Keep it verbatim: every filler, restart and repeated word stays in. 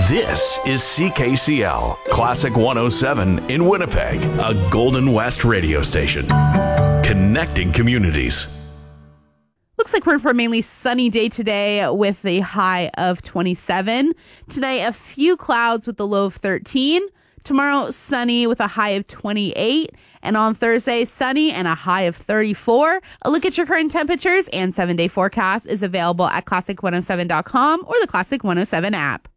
This is C K C L, Classic one oh seven in Winnipeg, a Golden West radio station. Connecting communities. Looks like we're in for a mainly sunny day today with a high of twenty-seven. Tonight, a few clouds with a low of thirteen. Tomorrow, sunny with a high of twenty-eight. And on Thursday, sunny and a high of thirty-four. A look at your current temperatures and seven-day forecast is available at classic one oh seven dot com or the Classic one oh seven app.